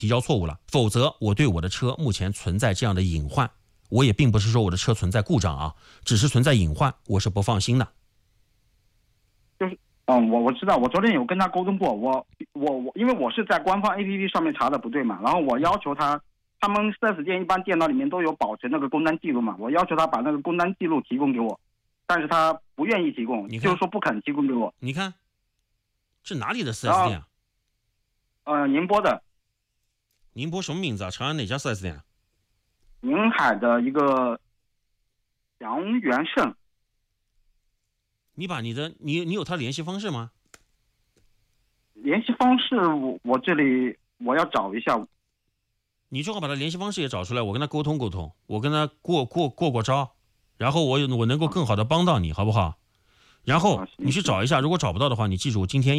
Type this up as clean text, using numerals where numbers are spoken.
提交错误了，否则我对我的车目前存在这样的隐患，我也并不是说我的车存在故障啊，只是存在隐患，我是不放心的。 就是我知道，我昨天有跟他沟通过，我因为我是在官方 APP 上面查的不对嘛，然后我要求他们 4S 店一般电脑里面都有保存那个工单记录嘛，我要求他把那个工单记录提供给我，但是他不愿意提供，就是说不肯提供给我。 你看，这哪里的 4S 店啊？宁波的。 宁波什么名字啊？长安哪家 4S 店？ 宁海的一个祥源盛。 你把你有他联系方式吗？ 联系方式我这里我要找一下。 你最好把他联系方式也找出来，我跟他沟通沟通，我跟他过招，然后我能够更好的帮到你，好不好？然后你去找一下，如果找不到的话，你记住今天